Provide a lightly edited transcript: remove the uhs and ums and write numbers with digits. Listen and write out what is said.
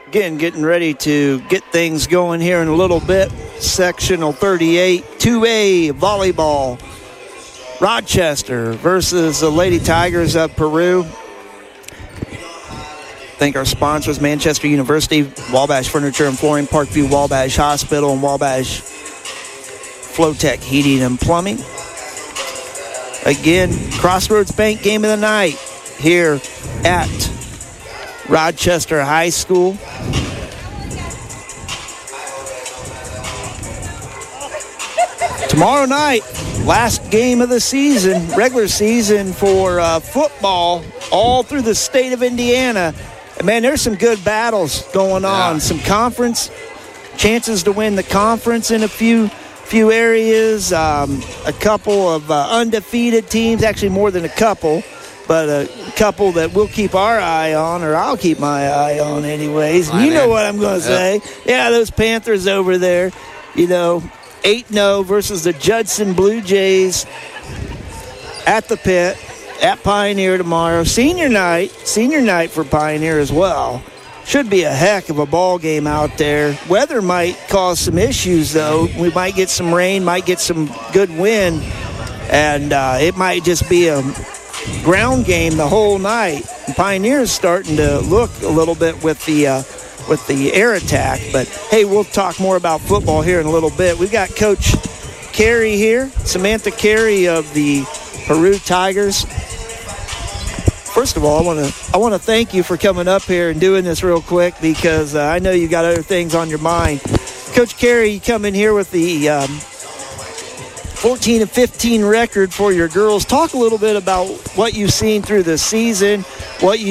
Again, getting ready to get things going here in a little bit. Sectional 38, 2A volleyball. Rochester versus the Lady Tigers of Peru. Thank our sponsors, Manchester University, Wabash Furniture and Flooring, Parkview Wabash Hospital, and Wabash Flowtech Heating and Plumbing. Again, Crossroads Bank game of the night here at Rochester High School. Tomorrow night, last game of the season, regular season for football all through the state of Indiana. And man, there's some good battles going on. Some conference chances to win the conference in a few areas. A couple of undefeated teams, actually more than a couple. But a couple that we'll keep our eye on, or I'll keep my eye on anyways. And you know what I'm going to say. Yeah, those Panthers over there, 8-0 versus the Judson Blue Jays at the pit, at Pioneer tomorrow. Senior night for Pioneer as well. Should be a heck of a ball game out there. Weather might cause some issues, though. We might get some rain, might get some good wind, and it might just be a ground game the whole night. And Pioneer's starting to look a little bit with the air attack. But, hey, we'll talk more about football here in a little bit. We've got Coach Carey here, Samantha Carey of the Peru Tigers. First of all, I want to thank you for coming up here and doing this real quick because I know you got other things on your mind. Coach Carey, you come in here with the 14-15 record for your girls. Talk a little bit about what you've seen through the season, what you